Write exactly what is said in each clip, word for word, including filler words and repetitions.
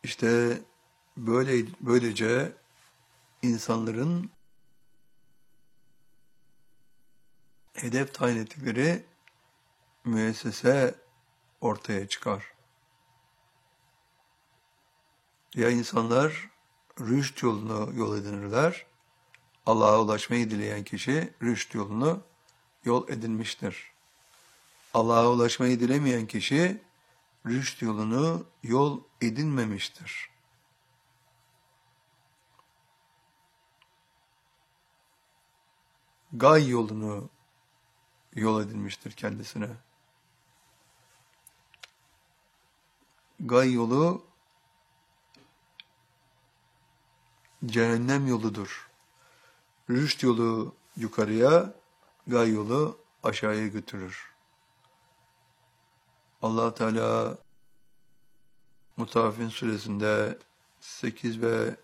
İşte böyle böylece insanların hedef tayin ettikleri müessese ortaya çıkar. Ya insanlar rüşt yolunu yol edinirler. Allah'a ulaşmayı dileyen kişi rüşt yolunu yol edinmiştir. Allah'a ulaşmayı dilemeyen kişi rüşt yolunu yol edinmemiştir. Gay yolunu yol edinmiştir kendisine. Gay yolu cehennem yoludur. Rüşt yolu yukarıya, gay yolu aşağıya götürür. Allah Teala Mutaffifin suresinde sekiz ve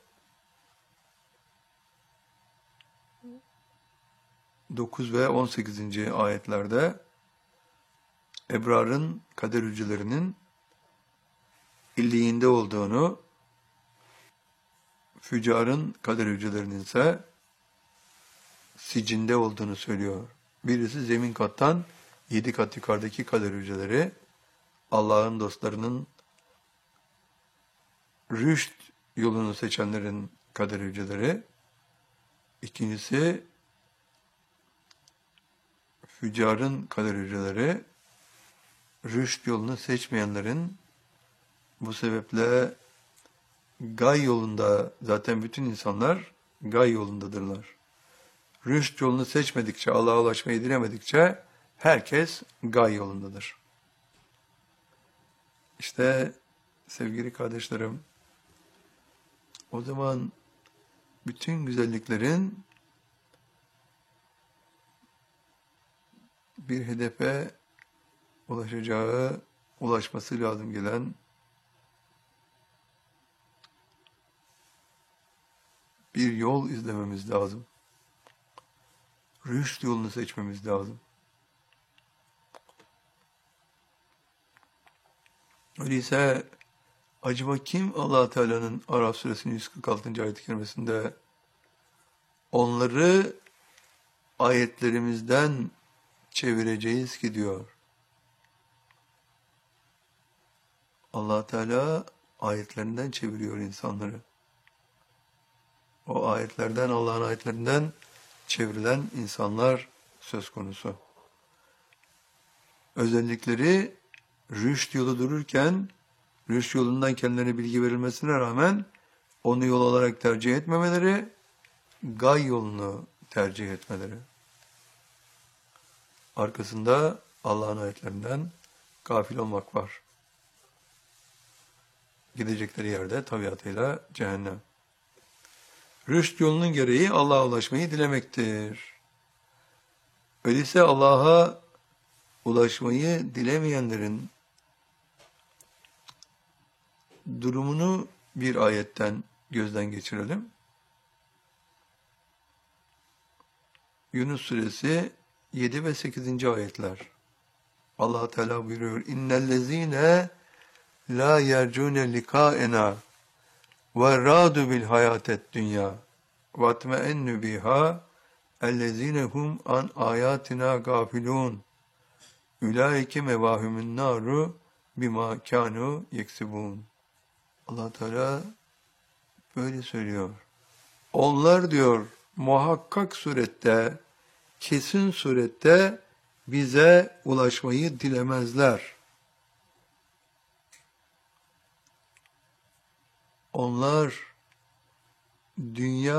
dokuz ve on sekizinci ayetlerde ebrarın kader hücrelerinin illiğinde olduğunu, fücarın kader hücrelerinin ise sicinde olduğunu söylüyor. Birisi zemin kattan yedi kat yukarıdaki kader hücreleri, Allah'ın dostlarının rüşt yolunu seçenlerin kader hücreleri. İkincisi fücarın kader hücreleri, rüşt yolunu seçmeyenlerin, bu sebeple gay yolunda, zaten bütün insanlar gay yolundadırlar. Rüşt yolunu seçmedikçe, Allah'a ulaşmayı dilemedikçe herkes gay yolundadır. İşte sevgili kardeşlerim, o zaman bütün güzelliklerin bir hedefe ulaşacağı, ulaşması lazım gelen bir yol izlememiz lazım. Rüşt yolunu seçmemiz lazım. Öyleyse acaba kim Allah Teala'nın Araf suresinin yüz kırk altıncı ayet-i kerimesinde onları ayetlerimizden çevireceğiz ki diyor. Allah Teala ayetlerinden çeviriyor insanları. O ayetlerden, Allah'ın ayetlerinden çevrilen insanlar söz konusu. Özellikleri rüşt yolu dururken, rüşt yolundan kendilerine bilgi verilmesine rağmen onu yol olarak tercih etmemeleri, gay yolunu tercih etmeleri. Arkasında Allah'ın ayetlerinden gafil olmak var. Gidecekleri yerde tabiatıyla cehennem. Rüşt yolunun gereği Allah'a ulaşmayı dilemektir. Öyleyse Allah'a ulaşmayı dilemeyenlerin durumunu bir ayetten gözden geçirelim. Yunus suresi yedi ve sekizinci ayetler. Allah Teala buyuruyor: İnnellezîne la yercûne likâena ve râdu bil hayâted dünya ve atme'ennu biha ellezîne hum an âyâtina gâfilûn ulaike mevâhumun nâru bimâ kânû yeksibûn. Allah Teala böyle söylüyor. Onlar diyor muhakkak surette, kesin surette bize ulaşmayı dilemezler. Onlar dünya